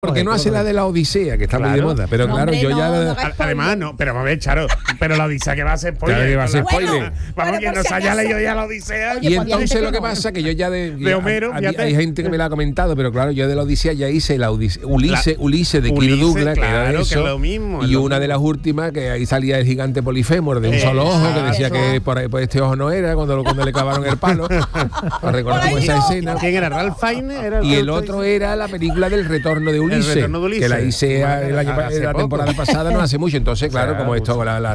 Porque no hace la de la Odisea, que está muy de moda. Pero No, claro, hombre, yo ya. Además, no, pero a ver, Charo, pero la Odisea que va a ser spoiler. Claro que va a ser spoiler. Vamos, Bueno, quien por nos si haya acaso. leído ya la Odisea. Oye, Y pues entonces fíjate lo que que no. pasa que yo ya De Homero, fíjate. hay gente que me la ha comentado, pero claro, yo de la Odisea ya hice la Odisea, Ulises de Kirk Douglas, que era claro, eso, que es lo mismo, y una de las últimas que ahí salía el gigante Polifémor de un solo ojo, que decía que por este ojo no era cuando le clavaron el palo. Para recordar Por ahí esa no. escena. ¿Quién era? ¿Ralph Fiennes? Era Y el otro era la película del retorno de Ulises, retorno de Ulises. que la hice Hace la poco. temporada pasada, no hace mucho. Entonces, claro, como esto,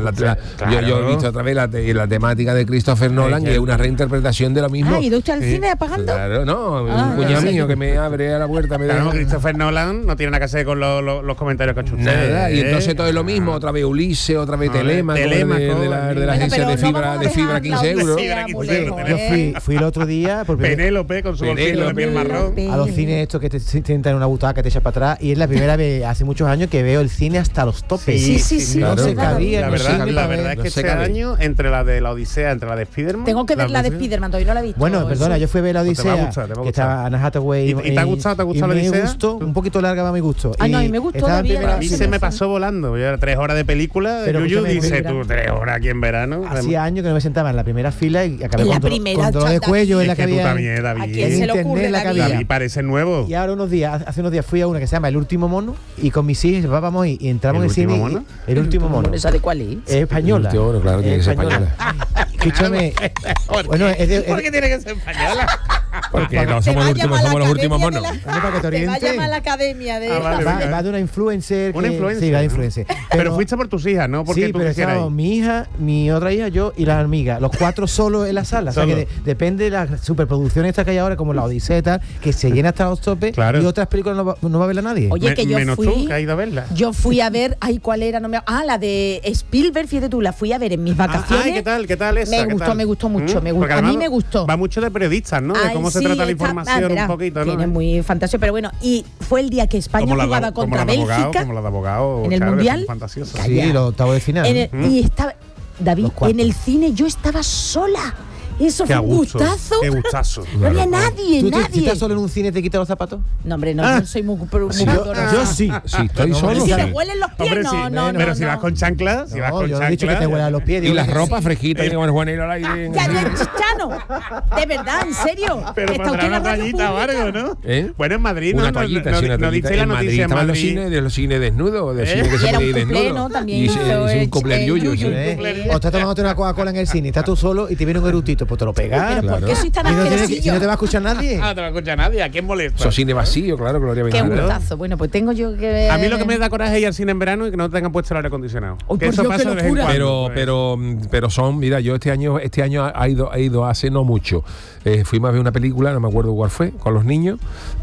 yo he visto otra vez la temática de Christopher Nolan y es una reinterpretación de lo mismo. Ah, ¿y usted al cine apagando? Claro, no, Ah, un cuñado sí. mío que me abre a la puerta, me Claro, deja. Christopher Nolan no tiene nada que hacer con los comentarios que ha hecho usted. Nada, y entonces todo es lo mismo, otra vez Ulises, otra vez Telémaco, Telémaco, de la Bueno, agencia pero de no fibra, vamos a de fibra dejar 15 la euros. Odisea Fibra muy 15 lejos, euros. Yo fui el otro día por primera- Penélope con su bolsillo de piel marrón. a los cines estos que te sientan en una butaca, te echas para atrás, y es la primera vez hace muchos años que veo el cine hasta los topes. Sí, no claro, se claro. cabía. La en el verdad, cine la para verdad ver. es que No se este cabe. año, entre la de la Odisea, entre la de Spiderman. Tengo que ver la de Spiderman, todavía no la he visto. Bueno, perdona, yo fui a ver la Pues te va a Odisea, gustar, te va a que gustar. estaba Anne Hathaway. ¿Y te ha gustado? ¿Te ha gustado y la me Odisea? gustó, un poquito larga para mi gusto. Ah, no, y me gustó estaba en todavía, primera- A mí Sí, se me sí. pasó volando. Yo era 3 horas de película. Pero Yuyu escúchame, dice verano. tú 3 horas aquí en verano. Hacía años que no me sentaba en la primera fila y acabé En la con, primera, con dolor de chata. cuello en Es la que que tú había. también, ¿A David. quién se le internet ocurre la la cabía. vida? David parece nuevo. Y ahora hace unos días fui a una que se llama El Último Mono y con mis hijos vamos y entramos ¿El en el cine. Último Mono? El Último Mono. ¿Esa de cuál es? Es española. El Último Mono, claro, tiene que ser española. Escúchame. Bueno, es de, ¿Por qué tiene que ser española? Porque no Te somos va a los últimos, llamar somos los la últimos academia monos. de Para que te Te va a oriente. llamar la academia de... Ah, vale, venga. va de una influencer. Una que- influencer. Sí, va de influencer. Pero fuiste por tus hijas, ¿no? Porque Sí, tú pero quisieras estábamos ir. mi hija, mi otra hija, yo y la amiga, los 4 solos en la sala. O sea, Solo. que depende de la superproducción esta que hay ahora, como la Odisea y tal, que se llena hasta los topes, Claro. y otras películas no va a verla nadie. Oye, que yo Menos tú, fui... que has ido a verla. Yo fui a ver, ay, ¿cuál era? No me... Ah, la de Spielberg, fíjate tú, la fui a ver en mis vacaciones. Ay, ¿qué tal? ¿Qué tal esa? Me ¿Qué gustó, tal? me gustó mucho, me gustó. Porque A mí además me gustó. Va mucho de periodistas, ¿no? De Ay, cómo se sí, trata la está- información verá, un poquito, ¿no? Tiene muy fantasía, pero bueno, y fue el día que España Como la de- jugaba como contra la de abogado, Bélgica como la de abogado, en el claro, que Mundial. son fantasiosas. Sí, Calla. los octavos de final. Y estaba, David, Los cuartos. en el cine yo estaba sola. Eso Qué fue un gusto, gustazo. qué gustazo. No había nadie, ¿Tú si nadie. estás solo en un cine te quitas los zapatos? No, hombre, no, yo soy muy pudorosa. Yo sí. Si estoy No, solo, Si sí. me huelen los pies, Hombre, no, sí, no, no. pero si no. vas con chanclas, si vas No, con yo no he dicho que te chanclas. huelan los pies. Y digo las que ropas fresquitas, como el Juanero al aire. Ya, Chano, de verdad, en serio. Pero Está pondrá usted en una la radio toallita o pública. algo, ¿no? ¿Eh? Bueno, en Madrid Una no, toallita, no, sí, una no toallita. dice la En Madrid noticia en estaban Madrid. los cines desnudos, de cine que Y se era podía un ir cuplé, desnudo. ¿no? También Y hizo es un cuplé el yuyo, yuyo. sí. O estás tomándote una Coca-Cola en el cine, estás tú solo y te viene un erutito, pues te lo pegas. Pero ¿por Claro. qué sois tan Y no, asquerosillos? y no te va a escuchar nadie. Ah, no te va a escuchar nadie. ¿A quién molesta? Eso cine vacío, claro, Gloria Qué Bendita. gustazo. Bueno, pues tengo yo que ver. A mí lo que me da coraje es ir al cine en verano y que no tengan puesto el aire acondicionado. Uy, Que por eso Dios, qué pasa de vez en locura. cuando. pues. Pero son, mira, yo este año he ido hace no mucho. Fuimos a ver una película, no me acuerdo cuál fue, con los niños,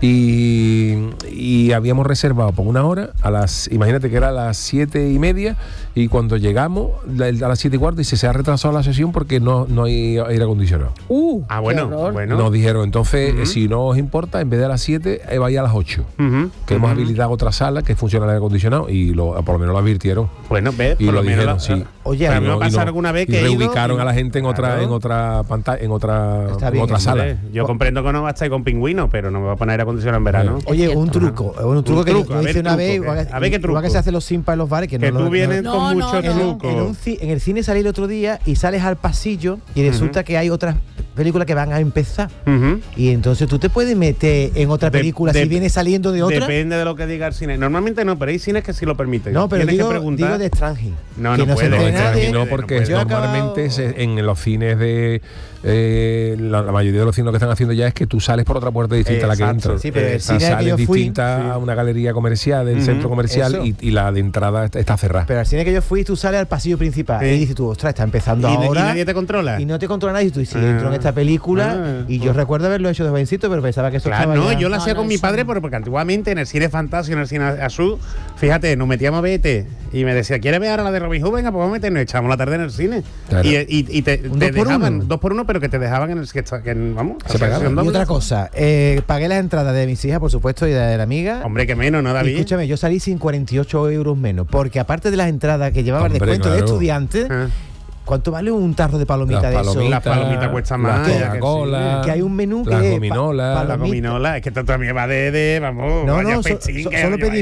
y habíamos reservado por una hora, imagínate que era a las 7:30, y cuando llegamos a las 7:15 y se ha retrasado la sesión porque no hay aire acondicionado. Ah, qué bueno, horror. bueno. Nos dijeron, entonces, si no os importa, en vez de a las 7, vaya a las 8. Ujú, Que hemos ujú. habilitado otra sala que funciona el aire acondicionado y por lo menos lo advirtieron. Bueno, ves, Y por lo lo menos dijeron, la- sí. Oye, Pero a me ha pasado alguna vez que y he ido reubicaron y- a la gente en otra Claro. pantalla, en Está otra bien, sala. Hombre, yo comprendo que no va a estar con pingüinos, pero no me va a poner aire acondicionado en verano. Oye, un truco. Un truco que yo a ver, hice una truco, vez. a ver qué truco. Igual que se hace los simpas en los bares. Que Que no tú lo- vienes No, con no, mucho no. truco. En el cine salí el otro día y sales al pasillo y resulta que hay otras películas que van a empezar. Ujú. Y entonces tú te puedes meter en otra De- película de- si vienes saliendo de otra. Depende de lo que diga el cine. Normalmente no, pero hay cines que sí lo permiten. No, pero Tienes digo, que preguntar. digo de extranjero. No, que no se puede, entere no, nadie. No, porque puede. Yo he normalmente acabado- en los cines de la mayoría de los cines lo que están haciendo ya es que tú sales por otra puerta distinta a la que Exacto. entras. Sí, pero el O sea, cine al que sales yo fui- distinta sí. a una galería comercial del centro comercial eso. y la de entrada está cerrada. Pero al cine que yo fui, tú sales al pasillo principal Sí. y dices tú, ostras, está empezando ¿Y ahora. nadie te controla? Y no te controla nadie. Y tú dices, Ah. entro en esta película. Ah. Y yo recuerdo haberlo hecho de jovencito, pero pensaba que eso Claro, estaba no, ya- yo lo hacía No, con no, mi eso padre no. porque antiguamente en el cine Fantasio, en el cine Azul, fíjate, nos metíamos a BT y me decía, ¿quieres ver ahora la de Robin Hood? Venga, pues vamos a meternos, echamos la tarde en el cine. Claro. Y te Un te 2 por dejaban, 1. 2 por 1, pero que te dejaban en el vamos, Se pagaba. sesión Y doble. otra cosa, pagué las entradas de mis hijas, por supuesto, y de la amiga. Hombre, que menos, ¿no, Y David? escúchame, yo salí sin 48 euros menos, porque aparte de las entradas que llevaba el Hombre, descuento de claro. estudiantes, Ah. ¿cuánto vale un tarro de palomitas de eso? Las palomitas cuestan más. Las ya que Coca-Cola, Que hay un menú las que gominolas. La gominola, es que esto también va vamos, No, vaya no, pechín, que solo vaya